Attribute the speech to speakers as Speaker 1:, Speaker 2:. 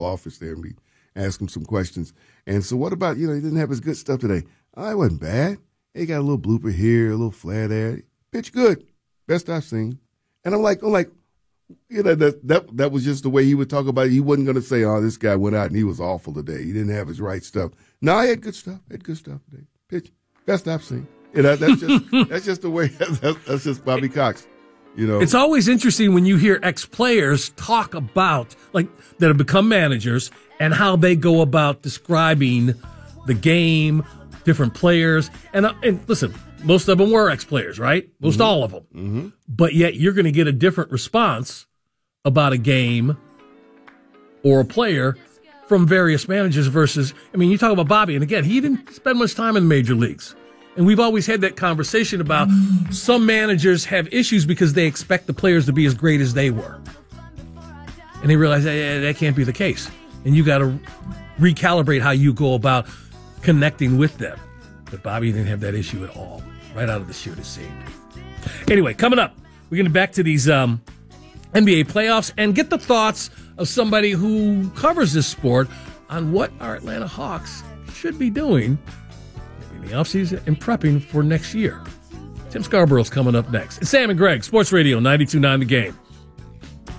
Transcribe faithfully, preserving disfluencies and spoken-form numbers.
Speaker 1: office there and we ask him some questions. And so what about, you know, he didn't have his good stuff today. Oh, it wasn't bad. He got a little blooper here, a little flare there. Pitch good. Best I've seen. And I'm like, I'm like, you know, that that that was just the way he would talk about it. He wasn't going to say, oh, this guy went out and he was awful today. He didn't have his right stuff. No, he had good stuff. He had good stuff today. Pitch. Best I've seen. You know, that's just that's just the way, that's, that's just Bobby Cox. You know,
Speaker 2: it's always interesting when you hear ex-players talk about, like, that have become managers and how they go about describing the game, different players. And, uh, and listen, most of them were ex-players, right? Most mm-hmm. all of them.
Speaker 1: Mm-hmm.
Speaker 2: But yet you're going to get a different response about a game or a player from various managers versus, I mean, you talk about Bobby, and again, he didn't spend much time in the major leagues. And we've always had that conversation about some managers have issues because they expect the players to be as great as they were. And they realize that, yeah, that can't be the case. And you got to recalibrate how you go about connecting with them. But Bobby didn't have that issue at all. Right out of the chute, it seemed. Anyway, coming up, we're going to back to these um, N B A playoffs and get the thoughts of somebody who covers this sport on what our Atlanta Hawks should be doing in the offseason and prepping for next year. Tim Scarborough's coming up next. It's Sam and Greg, Sports Radio ninety-two point nine The Game.